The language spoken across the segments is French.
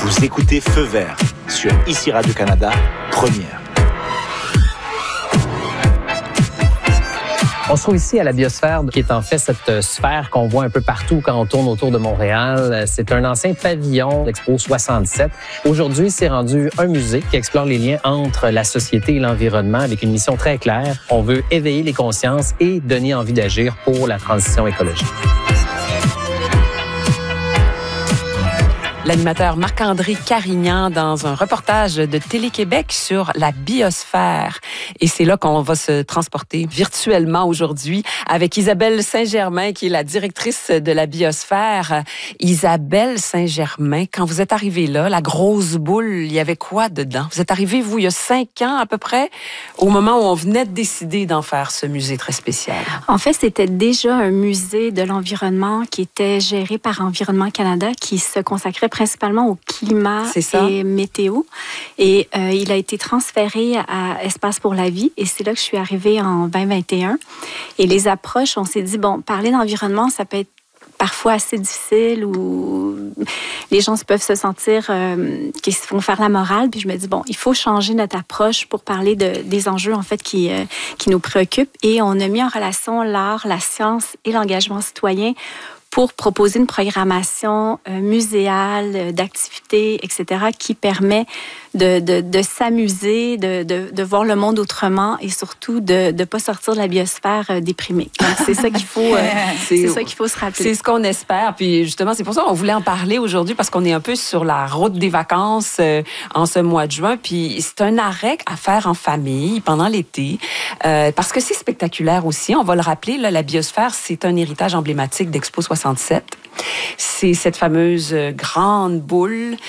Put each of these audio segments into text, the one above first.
Vous écoutez Feu Vert sur ICI Radio-Canada, première. On se trouve ici à la biosphère, qui est en fait cette sphère qu'on voit un peu partout quand on tourne autour de Montréal. C'est un ancien pavillon d'Expo 67. Aujourd'hui, c'est rendu un musée qui explore les liens entre la société et l'environnement avec une mission très claire. On veut éveiller les consciences et donner envie d'agir pour la transition écologique. L'animateur Marc-André Carignan dans un reportage de Télé-Québec sur la biosphère. Et c'est là qu'on va se transporter virtuellement aujourd'hui avec Isabelle Saint-Germain, qui est la directrice de la biosphère. Isabelle Saint-Germain, quand vous êtes arrivée là, la grosse boule, il y avait quoi dedans? Vous êtes arrivée, vous, il y a 5 ans à peu près, au moment où on venait de décider d'en faire ce musée très spécial. En fait, c'était déjà un musée de l'environnement qui était géré par Environnement Canada, qui se consacrait principalement au climat et météo. Et il a été transféré à Espace pour la vie. Et c'est là que je suis arrivée en 2021. Et les approches, on s'est dit, bon, parler d'environnement, ça peut être parfois assez difficile ou les gens peuvent se sentir qu'ils se font faire la morale. Puis je me dis, bon, il faut changer notre approche pour parler des enjeux, en fait, qui nous préoccupent. Et on a mis en relation l'art, la science et l'engagement citoyen pour proposer une programmation muséale, d'activités, etc., qui permet de s'amuser, de voir le monde autrement et surtout de ne pas sortir de la biosphère déprimée. Donc, c'est ça qu'il faut, c'est ça qu'il faut se rappeler. C'est ce qu'on espère. Puis justement, c'est pour ça qu'on voulait en parler aujourd'hui, parce qu'on est un peu sur la route des vacances en ce mois de juin. Puis c'est un arrêt à faire en famille pendant l'été, parce que c'est spectaculaire aussi. On va le rappeler, là, la biosphère, c'est un héritage emblématique d'Expo 67. C'est cette fameuse grande boule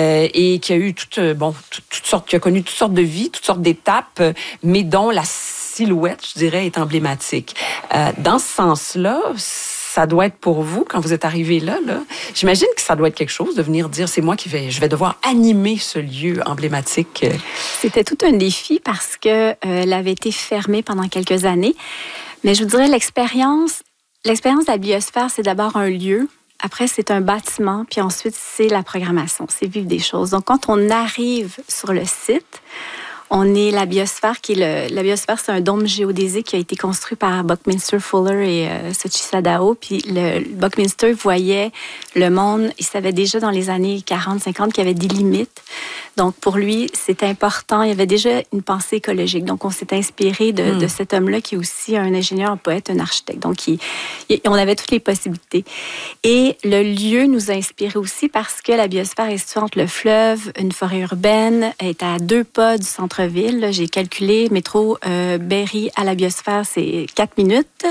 et qui a eu toutes sortes, qui a connu toutes sortes de vies, toutes sortes d'étapes, mais dont la silhouette, je dirais, est emblématique. Dans ce sens-là, ça doit être pour vous, quand vous êtes arrivé là, j'imagine que ça doit être quelque chose de venir dire, c'est moi je vais devoir animer ce lieu emblématique. C'était tout un défi parce que elle avait été fermée pendant quelques années. Mais je vous dirais, l'expérience de la biosphère, c'est d'abord un lieu. Après, c'est un bâtiment, puis ensuite, c'est la programmation, c'est vivre des choses. Donc, quand on arrive sur le site, on est la biosphère, la biosphère, c'est un dôme géodésique qui a été construit par Buckminster Fuller et Soichi Sadao. Puis Buckminster voyait le monde, il savait déjà dans les années 40-50 qu'il y avait des limites. Donc, pour lui, c'est important. Il y avait déjà une pensée écologique. Donc, on s'est inspiré de cet homme-là qui est aussi un ingénieur, un poète, un architecte. Donc, on avait toutes les possibilités. Et le lieu nous a inspiré aussi parce que la biosphère est située entre le fleuve, une forêt urbaine, est à 2 pas du centre-ville. Là, j'ai calculé, métro Berry à la biosphère, c'est 4 minutes.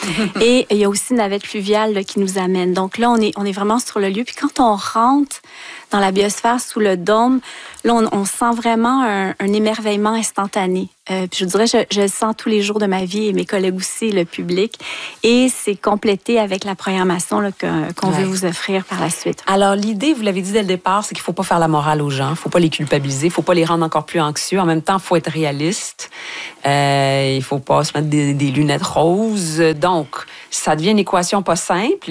Et il y a aussi une navette fluviale là, qui nous amène. Donc là, on est vraiment sur le lieu. Puis quand on rentre dans la biosphère, sous le dôme, là, on sent vraiment un émerveillement instantané. Puis je vous dirais, je le sens tous les jours de ma vie et mes collègues aussi, le public. Et c'est complété avec la programmation là, qu'on veut vous offrir par la suite. Alors, l'idée, vous l'avez dit dès le départ, c'est qu'il ne faut pas faire la morale aux gens, il ne faut pas les culpabiliser, il ne faut pas les rendre encore plus anxieux. En même temps, il faut être réaliste. Il ne faut pas se mettre des lunettes roses. Donc, ça devient une équation pas simple.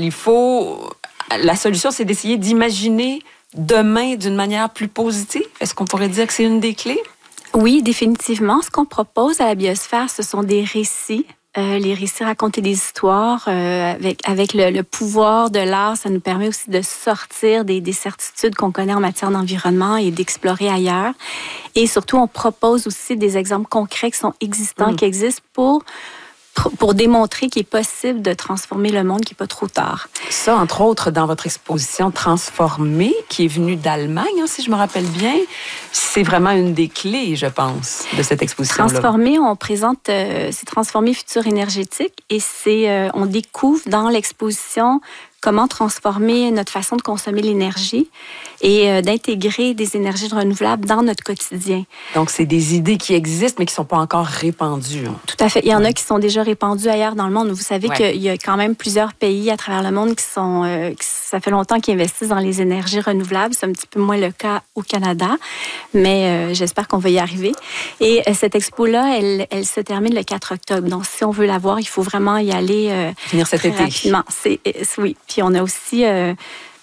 La solution, c'est d'essayer d'imaginer demain d'une manière plus positive. Est-ce qu'on pourrait dire que c'est une des clés? Oui, définitivement. Ce qu'on propose à la biosphère, ce sont des récits. Les récits raconter des histoires avec le pouvoir de l'art, ça nous permet aussi de sortir des certitudes qu'on connaît en matière d'environnement et d'explorer ailleurs. Et surtout, on propose aussi des exemples concrets qui sont existants, qui existent pour démontrer qu'il est possible de transformer le monde, qu'il n'est pas trop tard. Ça, entre autres, dans votre exposition Transformer, qui est venue d'Allemagne, si je me rappelle bien, c'est vraiment une des clés, je pense, de cette exposition-là. Transformer, on présente, c'est Transformer futur énergétique et on découvre dans l'exposition comment transformer notre façon de consommer l'énergie et d'intégrer des énergies renouvelables dans notre quotidien. Donc, c'est des idées qui existent, mais qui ne sont pas encore répandues. Tout à fait. Il y en a qui sont déjà répandues ailleurs dans le monde. Vous savez qu'il y a quand même plusieurs pays à travers le monde ça fait longtemps qu'ils investissent dans les énergies renouvelables. C'est un petit peu moins le cas au Canada, mais j'espère qu'on va y arriver. Et cette expo-là, elle se termine le 4 octobre. Donc, si on veut la voir, il faut vraiment y aller finir cet été. Rapidement. Oui. Puis on a aussi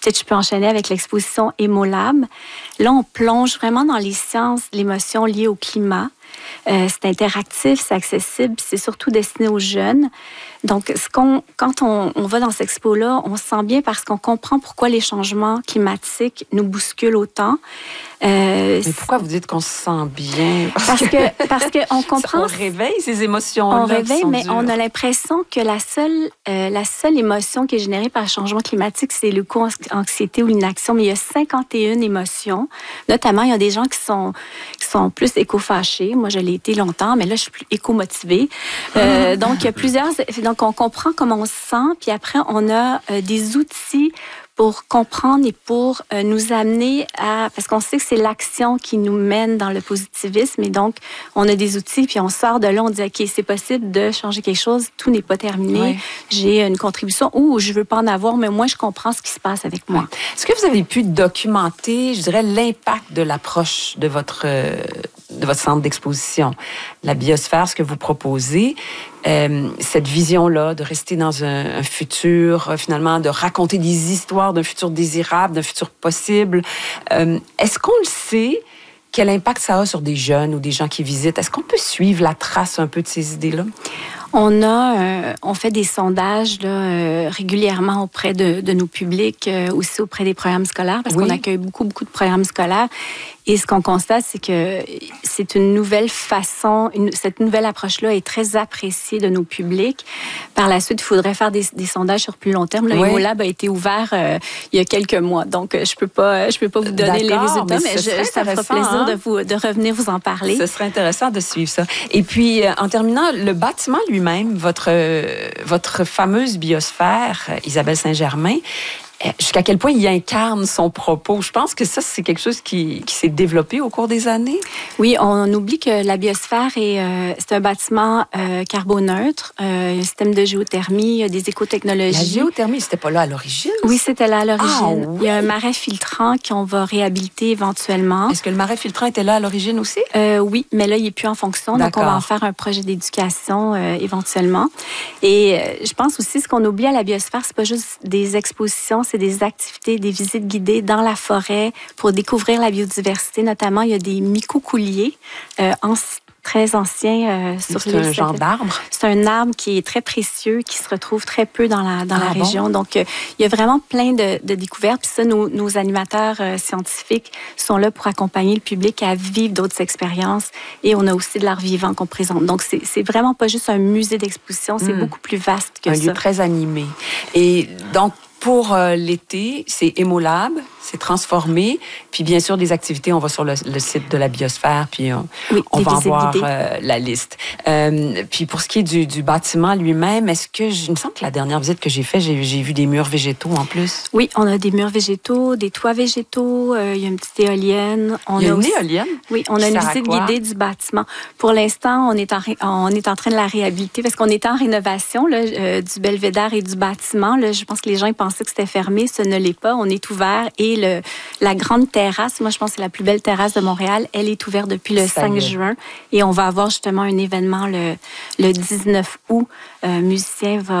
peut-être je peux enchaîner avec l'exposition Hémolab. Là, on plonge vraiment dans les sciences de l'émotion liées au climat. C'est interactif, c'est accessible, c'est surtout destiné aux jeunes. Donc, quand on va dans cette expo-là, on se sent bien parce qu'on comprend pourquoi les changements climatiques nous bousculent autant. Mais pourquoi vous dites qu'on se sent bien? Parce que on comprend. On réveille ces émotions-là. On réveille, mais on a l'impression que la seule émotion qui est générée par le changement climatique, c'est l'éco-anxiété ou l'inaction. Mais il y a 51 émotions. Notamment, il y a des gens qui sont plus éco-fâchés. Moi, je l'ai été longtemps, mais là, je suis plus éco-motivée. Donc, il y a plusieurs. Donc, on comprend comment on se sent, puis après, on a des outils pour comprendre et pour nous amener à... Parce qu'on sait que c'est l'action qui nous mène dans le positivisme, et donc, on a des outils, puis on sort de là, on dit, OK, c'est possible de changer quelque chose, tout n'est pas terminé, oui. J'ai une contribution, ou je veux pas en avoir, mais moi, je comprends ce qui se passe avec moi. Oui. Est-ce que vous avez pu documenter, je dirais, l'impact de l'approche de votre centre d'exposition, la biosphère, ce que vous proposez, cette vision-là de rester dans un futur, finalement, de raconter des histoires d'un futur désirable, d'un futur possible. Est-ce qu'on le sait, quel impact ça a sur des jeunes ou des gens qui visitent? Est-ce qu'on peut suivre la trace un peu de ces idées-là? On fait des sondages là, régulièrement auprès de nos publics, aussi auprès des programmes scolaires, parce qu'on accueille beaucoup de programmes scolaires. Et ce qu'on constate, c'est que c'est une nouvelle façon, cette nouvelle approche-là est très appréciée de nos publics. Par la suite, il faudrait faire des sondages sur plus long terme. Le Hémolab a été ouvert il y a quelques mois, donc je peux pas vous donner les résultats, mais ça me fera plaisir de revenir vous en parler. Ce serait intéressant de suivre ça. Et puis, en terminant, le bâtiment lui-même, votre fameuse biosphère, Isabelle Saint-Germain, jusqu'à quel point il incarne son propos? Je pense que ça, c'est quelque chose qui s'est développé au cours des années. Oui, on oublie que la biosphère, c'est un bâtiment carboneutre, un système de géothermie, il y a des écotechnologies. La géothermie, c'était pas là à l'origine? Oui, c'était là à l'origine. Ah, oui. Il y a un marais filtrant qu'on va réhabiliter éventuellement. Est-ce que le marais filtrant était là à l'origine aussi? Oui, mais là, il n'est plus en fonction. Donc, on va en faire un projet d'éducation éventuellement. Et je pense aussi, ce qu'on oublie à la biosphère, c'est pas juste des expositions, c'est des activités, des visites guidées dans la forêt pour découvrir la biodiversité. Notamment, il y a des micocouliers très anciens sur l'île. C'est un genre d'arbre? C'est un arbre qui est très précieux, qui se retrouve très peu dans la région. Donc, il y a vraiment plein de découvertes. Puis ça, nos animateurs scientifiques sont là pour accompagner le public à vivre d'autres expériences. Et on a aussi de l'art vivant qu'on présente. Donc, c'est vraiment pas juste un musée d'exposition, c'est beaucoup plus vaste que ça. Un lieu très animé. Et donc, pour l'été, c'est Hémolab, c'est transformé. Puis bien sûr, des activités, on va sur le site de la biosphère, puis on va en voir la liste. Puis pour ce qui est du bâtiment lui-même, il me semble que la dernière visite que j'ai faite, j'ai vu des murs végétaux en plus. Oui, on a des murs végétaux, des toits végétaux, il y a une petite éolienne. Il y a une éolienne? Oui, on a une visite guidée du bâtiment. Pour l'instant, on est en train de la réhabiliter parce qu'on est en rénovation là, du belvédère et du bâtiment. Là, je pense que les gens pensaient que c'était fermé, ce ne l'est pas. On est ouvert et la grande terrasse, moi je pense que c'est la plus belle terrasse de Montréal, elle est ouverte depuis le 5 juin et on va avoir justement un événement le 19 août. Un musicien va